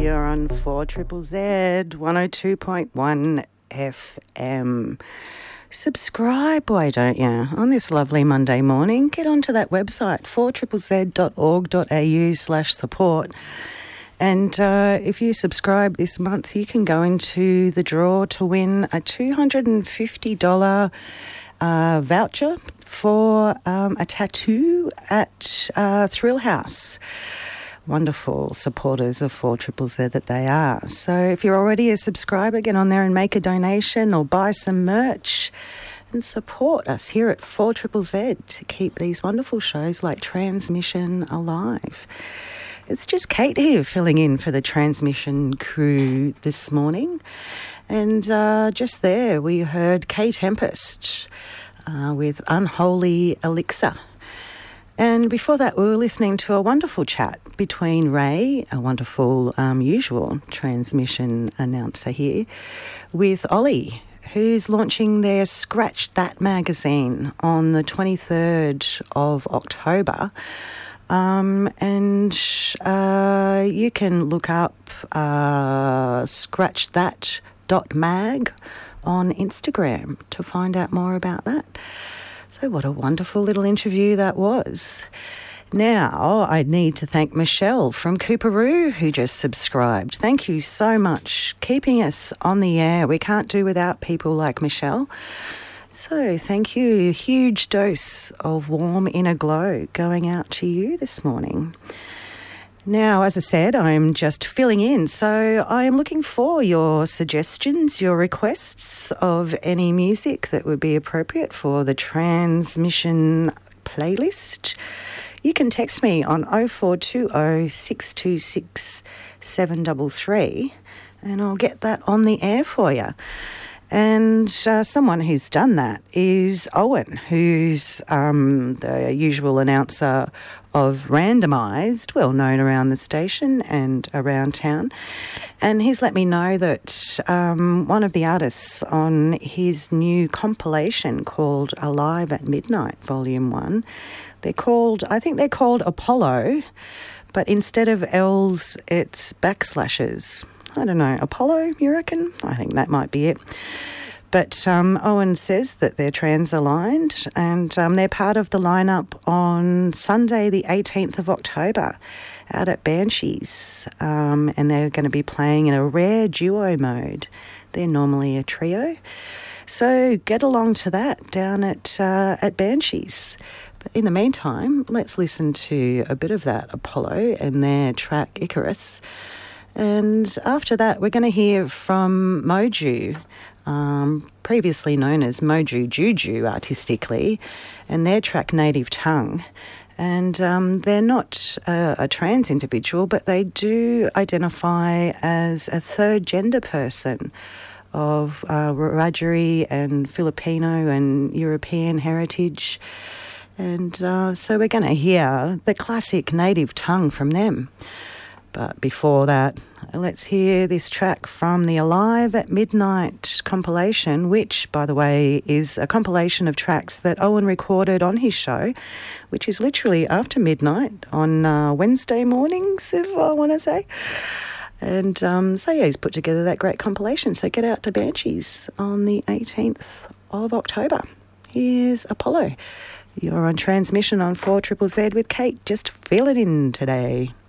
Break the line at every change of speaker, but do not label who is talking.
You're on 4ZZZ 102.1 FM. Subscribe, why don't you, on this lovely Monday morning? Get onto that website, 4ZZZ.org.au/support. And if you subscribe this month, you can go into the draw to win a $250 voucher for a tattoo at Thrill House. Wonderful supporters of 4ZZZ that they are. So if you're already a subscriber, get on there and make a donation or buy some merch and support us here at 4ZZZ to keep these wonderful shows like Transmission alive. It's just Kate here filling in for the Transmission crew this morning. And just there we heard Kay Tempest with Unholy Elixir. And before that, we were listening to a wonderful chat between Ray, a wonderful usual Transmission announcer here, with Ollie, who's launching their Scratch That magazine on the 23rd of October. And you can look up scratchthat.mag on Instagram to find out more about that. So what a wonderful little interview that was. Now I need to thank Michelle from Cooperoo who just subscribed. Thank you so much. Keeping us on the air. We can't do without people like Michelle. So thank you. A huge dose of warm inner glow going out to you this morning. Now, as I said, I'm just filling in, so I am looking for your suggestions, your requests of any music that would be appropriate for the Transmission playlist. You can text me on 0420 626 733 and I'll get that on the air for you. And someone who's done that is Owen, who's the usual announcer of Randomised, well known around the station and around town. And he's let me know that one of the artists on his new compilation called Alive at Midnight, Volume 1, I think they're called Apollo, but instead of L's, it's backslashes. I don't know, Apollo, you reckon? I think that might be it. But Owen says that they're trans-aligned and they're part of the lineup on Sunday the 18th of October out at Banshees. And they're going to be playing in a rare duo mode. They're normally a trio. So get along to that down at Banshees. But in the meantime, let's listen to a bit of that Apollo and their track Icarus. And after that, we're going to hear from Moju, previously known as Moju Juju artistically, and their track Native Tongue. And they're not a trans individual, but they do identify as a third gender person of Wiradjuri and Filipino and European heritage. And so we're going to hear the classic Native Tongue from them. But before that, let's hear this track from the Alive at Midnight compilation, which, by the way, is a compilation of tracks that Owen recorded on his show, which is literally after midnight on Wednesday mornings, if I want to say. And so, yeah, he's put together that great compilation. So get out to Banshees on the 18th of October. Here's Apollo. You're on Transmission on 4ZZZ with Kate. Just feel it in today.